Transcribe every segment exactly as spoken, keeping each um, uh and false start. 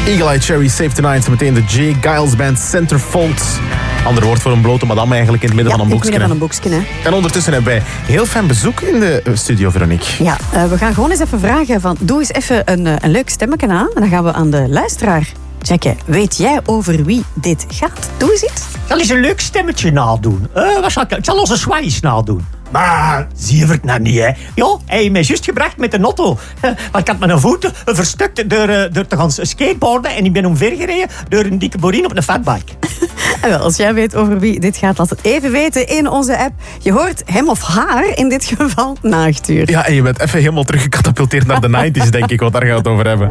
Eagle Eye Cherry, Save Tonight. Meteen de J. Giles Band, Centerfold. Ander woord voor een blote madame eigenlijk in het midden ja, van een boekje. in het midden van een boekje, hè. En ondertussen hebben wij heel fijn bezoek in de studio, Veronique. Ja, uh, we gaan gewoon eens even vragen van... Doe eens even een, uh, een leuk stemmetje aan. En dan gaan we aan de luisteraar checken. Weet jij over wie dit gaat? Doe eens iets. Ik zal eens een leuk stemmetje nadoen. Uh, wat zal ik, ik zal onze Swice nadoen. Maar zie je het nou niet, hè? Ja, hij heeft mij juist gebracht met de auto. Uh, maar ik had mijn voeten verstukt door, uh, door te gaan skateboarden. En ik ben omvergereden door een dikke borin op een fatbike. En wel, als jij weet over wie dit gaat, laat het even weten in onze app. Je hoort hem of haar in dit geval nagestuurd. Ja, en je bent even helemaal teruggecatapulteerd naar de negentig, denk ik, wat daar gaan we het over hebben.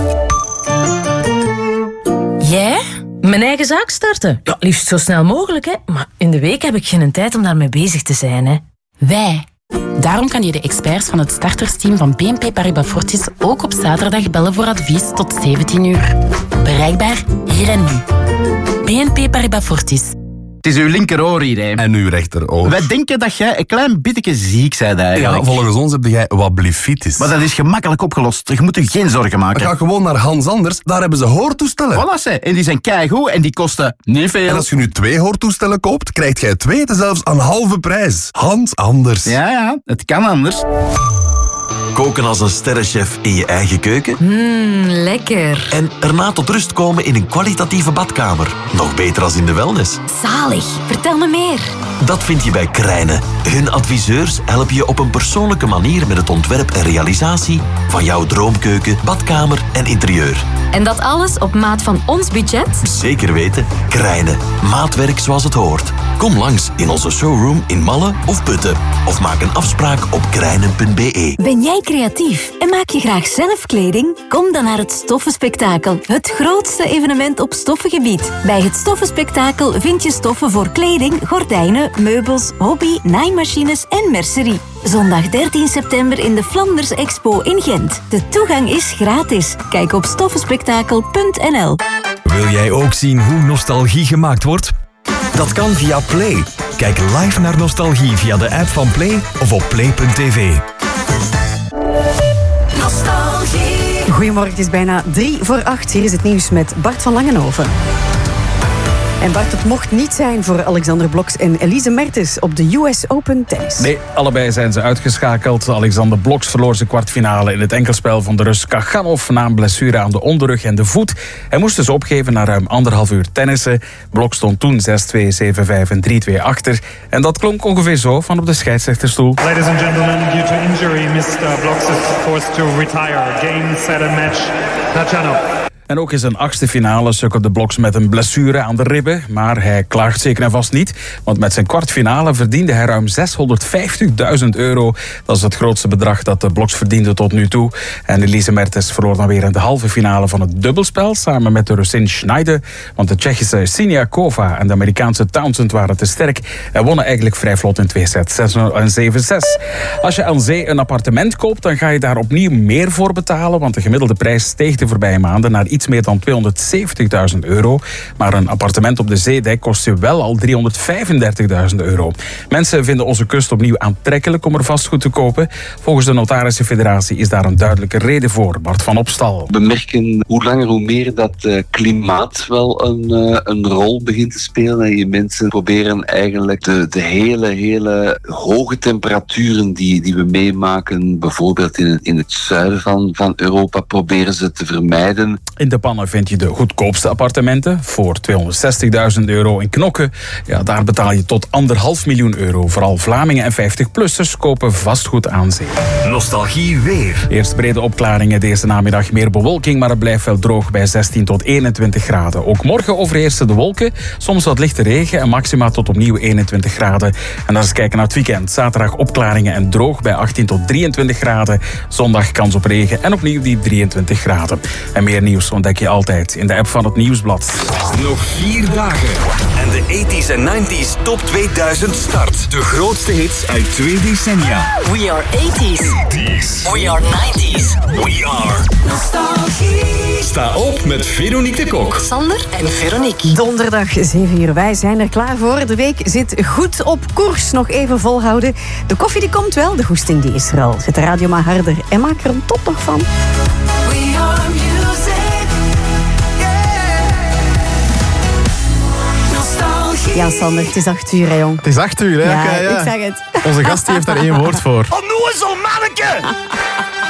Jij? Mijn eigen zaak starten? Ja, liefst zo snel mogelijk, hè. Maar in de week heb ik geen tijd om daarmee bezig te zijn, hè. Wij. Daarom kan je de experts van het startersteam van B N P Paribas Fortis ook op zaterdag bellen voor advies tot zeventien uur. Bereikbaar hier en nu. B N P Paribas Fortis. Het is uw linkeroor hier, hè. En uw rechteroor. Wij denken dat jij een klein beetje ziek bent eigenlijk. Ja, volgens ons heb jij wat blifitis. Maar dat is gemakkelijk opgelost. Je moet je geen zorgen maken. Ga gewoon naar Hans Anders, daar hebben ze hoortoestellen. Voilà, ze. En die zijn keigoed en die kosten niet veel. En als je nu twee hoortoestellen koopt, krijgt jij twee zelfs aan halve prijs. Hans Anders. Ja, ja, het kan anders. Koken als een sterrenchef in je eigen keuken? Mmm, lekker. En erna tot rust komen in een kwalitatieve badkamer. Nog beter als in de wellness. Zalig. Vertel me meer. Dat vind je bij Krijnen. Hun adviseurs helpen je op een persoonlijke manier met het ontwerp en realisatie van jouw droomkeuken, badkamer en interieur. En dat alles op maat van ons budget? Zeker weten. Krijnen. Maatwerk zoals het hoort. Kom langs in onze showroom in Malle of Putten. Of maak een afspraak op krijnen punt b e. Ben jij creatief en maak je graag zelf kleding? Kom dan naar het Stoffenspektakel. Het grootste evenement op stoffengebied. Bij het Stoffenspektakel vind je stoffen voor kleding, gordijnen, meubels, hobby, naaimachines en mercerie. Zondag dertien september in de Flanders Expo in Gent. De toegang is gratis. Kijk op stoffenspektakel punt n l. Wil jij ook zien hoe nostalgie gemaakt wordt? Dat kan via Play. Kijk live naar nostalgie via de app van Play of op play punt t v. Nostalgie. Goedemorgen, het is bijna drie voor acht. Hier is het nieuws met Bart van Langenhoven. En Bart, het mocht niet zijn voor Alexander Bloks en Elise Mertens op de U S Open tennis. Nee, allebei zijn ze uitgeschakeld. Alexander Bloks verloor zijn kwartfinale in het enkelspel van de Rus Kachanov na een blessure aan de onderrug en de voet. Hij moest dus opgeven na ruim anderhalf uur tennissen. Bloks stond toen zes twee, zeven vijf en drie twee achter. En dat klonk ongeveer zo van op de scheidsrechterstoel. Ladies and gentlemen, due to injury, mister Bloks is forced to retire. Game, set and match. Kachanov. En ook in zijn achtste finale sukkelde Bloks met een blessure aan de ribben. Maar hij klaagt zeker en vast niet. Want met zijn kwartfinale verdiende hij ruim zeshonderdvijftigduizend euro. Dat is het grootste bedrag dat de Bloks verdiende tot nu toe. En Elise Mertens verloor dan weer in de halve finale van het dubbelspel. Samen met de Russin Schneider. Want de Tsjechische Siniakova en de Amerikaanse Townsend waren te sterk. En wonnen eigenlijk vrij vlot in twee sets. zes nul en zeven zes. Als je aan zee een appartement koopt, dan ga je daar opnieuw meer voor betalen. Want de gemiddelde prijs steeg de voorbije maanden naar iets meer dan tweehonderdzeventigduizend euro. Maar een appartement op de zeedijk kost je wel al driehonderdvijfendertigduizend euro. Mensen vinden onze kust opnieuw aantrekkelijk om er vastgoed te kopen. Volgens de Notarissenfederatie is daar een duidelijke reden voor. Bart van Opstal. We merken hoe langer hoe meer dat uh, klimaat wel een, uh, een rol begint te spelen. En je mensen proberen eigenlijk de, de hele, hele hoge temperaturen die, die we meemaken, bijvoorbeeld in, in het zuiden van, van Europa, proberen ze te vermijden. In de Pannen vind je de goedkoopste appartementen voor tweehonderdzestigduizend euro. In Knokke, ja, daar betaal je tot anderhalf miljoen euro. Vooral Vlamingen en vijftig-plussers kopen vastgoed aan zee. Nostalgie weer. Eerst brede opklaringen deze namiddag. Meer bewolking, maar het blijft wel droog bij zestien tot eenentwintig graden. Ook morgen overheersen de wolken. Soms wat lichte regen en maxima tot opnieuw eenentwintig graden. En als we kijken naar het weekend. Zaterdag opklaringen en droog bij achttien tot drieëntwintig graden. Zondag kans op regen en opnieuw die drieëntwintig graden. En meer nieuws ontdek je altijd in de app van het Nieuwsblad. Nog vier dagen. En de tachtiger en negentiger top tweeduizend start. De grootste hits uit twee decennia. We are eighties. We are nineties. We are nostalgie. Sta op met Veronique de Kok. Sander en Veronique. Donderdag zeven uur. Wij zijn er klaar voor. De week zit goed op koers. Nog even volhouden. De koffie die komt wel. De goesting die is er al. Zet de radio maar harder en maak er een top nog van. We are music. Ja, Sander, het is acht uur, hè, jong. Het is acht uur, hè? Ja, Okay, ja. ik zeg het. Onze gast die heeft daar één woord voor. Onnoezel manneke!